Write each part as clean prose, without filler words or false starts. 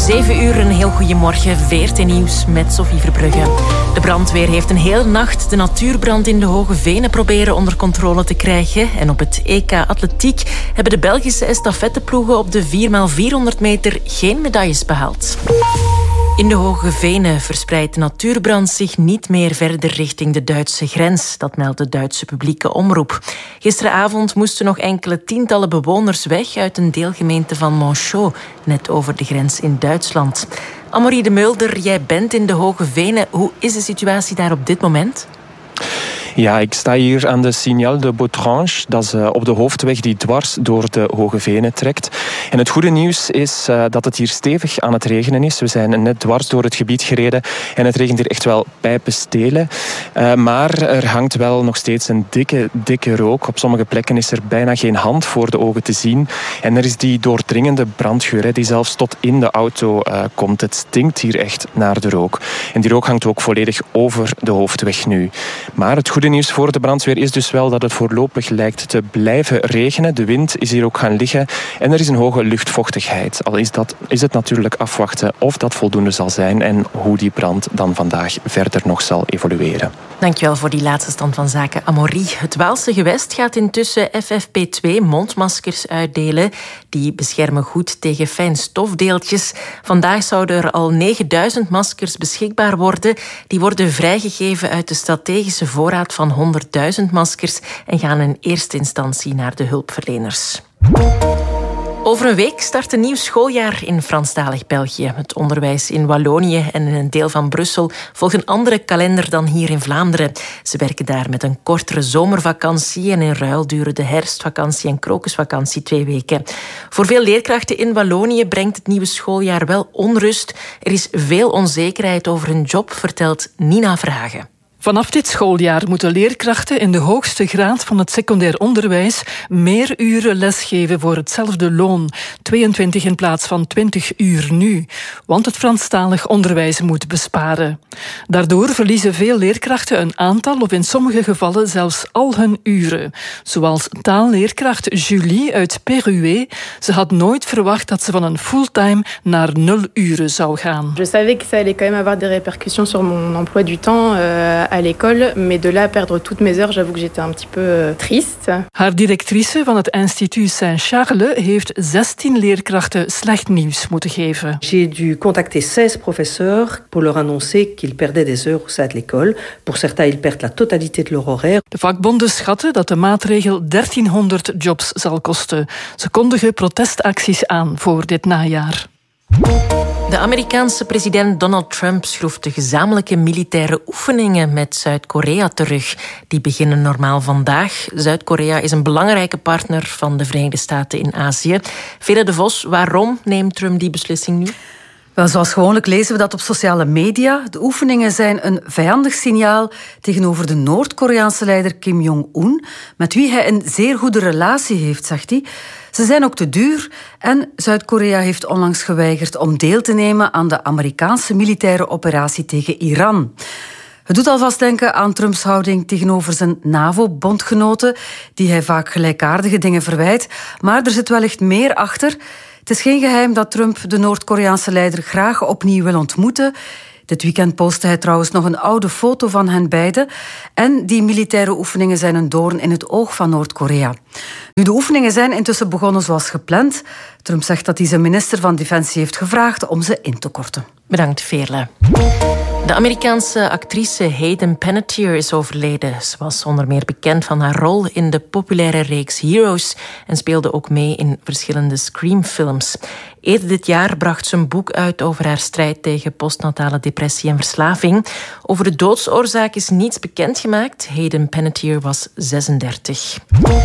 7 uur, een heel goedemorgen. VRT Nieuws met Sophie Verbrugge. De brandweer heeft een hele nacht de natuurbrand in de Hoge Venen proberen onder controle te krijgen. En op het EK Atletiek hebben de Belgische estafetteploegen op de 4x400 meter geen medailles behaald. In de Hoge Venen verspreidt de natuurbrand zich niet meer verder richting de Duitse grens. Dat meldt de Duitse publieke omroep. Gisteravond moesten nog enkele tientallen bewoners weg uit een deelgemeente van Monchaux, net over de grens in Duitsland. Amorie de Mulder, jij bent in de Hoge Venen. Hoe is de situatie daar op dit moment? Ja, ik sta hier aan de Signal de Bautrange. Dat is op de hoofdweg die dwars door de Hoge Venen trekt. En het goede nieuws is dat het hier stevig aan het regenen is. We zijn net dwars door het gebied gereden en het regent hier echt wel pijpenstelen. Maar er hangt wel nog steeds een dikke rook. Op sommige plekken is er bijna geen hand voor de ogen te zien. En er is die doordringende brandgeur die zelfs tot in de auto komt. Het stinkt hier echt naar de rook. En die rook hangt ook volledig over de hoofdweg nu. Maar het goede nieuws voor de brandweer is dus wel dat het voorlopig lijkt te blijven regenen. De wind is hier ook gaan liggen en er is een hoge luchtvochtigheid. Al is het natuurlijk afwachten of dat voldoende zal zijn en hoe die brand dan vandaag verder nog zal evolueren. Dankjewel voor die laatste stand van zaken, Amorie. Het Waalse gewest gaat intussen FFP2 mondmaskers uitdelen. Die beschermen goed tegen fijnstofdeeltjes. Vandaag zouden er al 9000 maskers beschikbaar worden. Die worden vrijgegeven uit de strategische voorraad van 100.000 maskers en gaan in eerste instantie naar de hulpverleners. Over een week start een nieuw schooljaar in Franstalig België. Het onderwijs in Wallonië en in een deel van Brussel volgt een andere kalender dan hier in Vlaanderen. Ze werken daar met een kortere zomervakantie en in ruil duren de herfstvakantie en krokusvakantie 2 weken. Voor veel leerkrachten in Wallonië brengt het nieuwe schooljaar wel onrust. Er is veel onzekerheid over hun job, vertelt Nina Verhagen. Vanaf dit schooljaar moeten leerkrachten in de hoogste graad van het secundair onderwijs meer uren lesgeven voor hetzelfde loon. 22 in plaats van 20 uur nu. Want het Franstalig onderwijs moet besparen. Daardoor verliezen veel leerkrachten een aantal of in sommige gevallen zelfs al hun uren. Zoals taalleerkracht Julie uit Peruwe. Ze had nooit verwacht dat ze van een fulltime naar 0 uren zou gaan. Je savais que ça allait quand même avoir des répercussions sur mon emploi du temps à l'école, mais de là à perdre toutes mes heures, j'avoue que j'étais un petit peu triste. Haar directrice van het instituut Saint-Charles heeft 16 leerkrachten slecht nieuws moeten geven. J'ai dû contacter 16 professeurs pour leur annoncer qu'ils perdaient des heures au sein de l'école. Pour certains, ils perdent la totalité de leur horaire. De vakbonden schatten dat de maatregel 1300 jobs zal kosten. Ze kondigen protestacties aan voor dit najaar. De Amerikaanse president Donald Trump schroeft de gezamenlijke militaire oefeningen met Zuid-Korea terug. Die beginnen normaal vandaag. Zuid-Korea is een belangrijke partner van de Verenigde Staten in Azië. Vele de Vos, waarom neemt Trump die beslissing nu? Wel, zoals gewoonlijk lezen we dat op sociale media. De oefeningen zijn een vijandig signaal tegenover de Noord-Koreaanse leider Kim Jong-un, met wie hij een zeer goede relatie heeft, zegt hij. Ze zijn ook te duur en Zuid-Korea heeft onlangs geweigerd om deel te nemen aan de Amerikaanse militaire operatie tegen Iran. Het doet alvast denken aan Trumps houding tegenover zijn NAVO-bondgenoten, die hij vaak gelijkaardige dingen verwijt. Maar er zit wellicht meer achter. Het is geen geheim dat Trump de Noord-Koreaanse leider graag opnieuw wil ontmoeten. Dit weekend postte hij trouwens nog een oude foto van hen beiden. En die militaire oefeningen zijn een doorn in het oog van Noord-Korea. Nu, de oefeningen zijn intussen begonnen zoals gepland. Trump zegt dat hij zijn minister van Defensie heeft gevraagd om ze in te korten. Bedankt, Veerle. De Amerikaanse actrice Hayden Panettiere is overleden. Ze was onder meer bekend van haar rol in de populaire reeks Heroes en speelde ook mee in verschillende Scream-films. Eerder dit jaar bracht ze een boek uit over haar strijd tegen postnatale depressie en verslaving. Over de doodsoorzaak is niets bekendgemaakt. Hayden Panettiere was 36.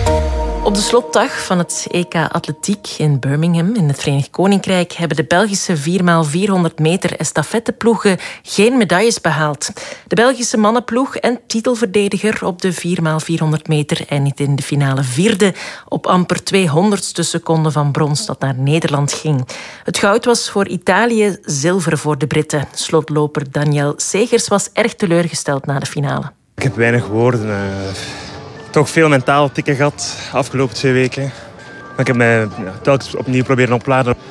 Op de slotdag van het EK Atletiek in Birmingham in het Verenigd Koninkrijk hebben de Belgische 4x400 meter estafetteploegen geen medailles behaald. De Belgische mannenploeg en titelverdediger op de 4x400 meter eindigde in de finale 4e op amper 200ste seconde van brons dat naar Nederland ging. Het goud was voor Italië, zilver voor de Britten. Slotloper Daniel Segers was erg teleurgesteld na de finale. Ik heb weinig woorden. Toch veel mentaal tikken gehad de afgelopen 2 weken. Ik heb mij telkens opnieuw proberen opladen.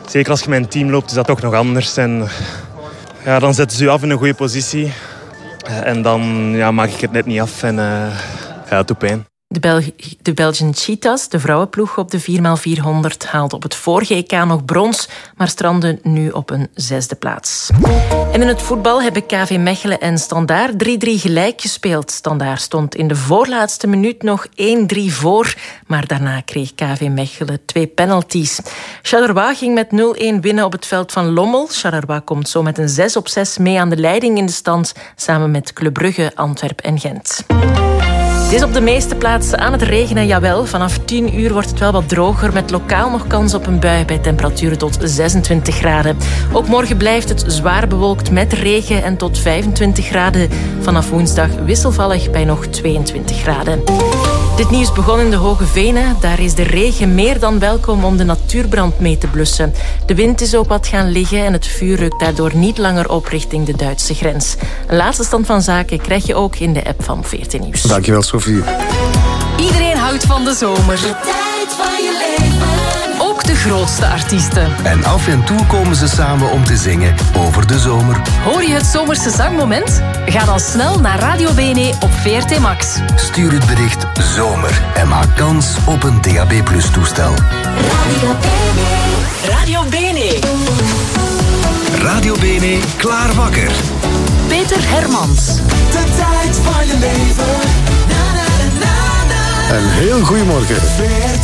Zeker als je met een team loopt is dat toch nog anders. En ja, dan zetten ze je af in een goede positie. En dan maak ik het net niet af en het doet pijn. De Belgian Cheetahs, de vrouwenploeg op de 4x400, haalde op het vorige EK nog brons, maar strandde nu op een 6e plaats. En in het voetbal hebben KV Mechelen en Standaard 3-3 gelijk gespeeld. Standaard stond in de voorlaatste minuut nog 1-3 voor, maar daarna kreeg KV Mechelen 2 penalties. Charleroi ging met 0-1 winnen op het veld van Lommel. Charleroi komt zo met een 6-6 mee aan de leiding in de stand, samen met Club Brugge, Antwerpen en Gent. Het is op de meeste plaatsen aan het regenen, jawel. Vanaf 10 uur wordt het wel wat droger, met lokaal nog kans op een bui bij temperaturen tot 26 graden. Ook morgen blijft het zwaar bewolkt met regen en tot 25 graden. Vanaf woensdag wisselvallig bij nog 22 graden. Dit nieuws begon in de Hoge Venen. Daar is de regen meer dan welkom om de natuurbrand mee te blussen. De wind is ook wat gaan liggen en het vuur rukt daardoor niet langer op richting de Duitse grens. Een laatste stand van zaken krijg je ook in de app van VRT Nieuws. Dankjewel, Sophie. Iedereen houdt van de zomer. De tijd van je leven. Ook de grootste artiesten. En af en toe komen ze samen om te zingen over de zomer. Hoor je het zomerse zangmoment? Ga dan snel naar Radio Bene op VRT Max. Stuur het bericht zomer en maak kans op een DAB+ toestel. Radio Bene. Radio Bene. Radio Bene, klaar wakker. Peter Hermans. De tijd van je leven. Een heel goedemorgen.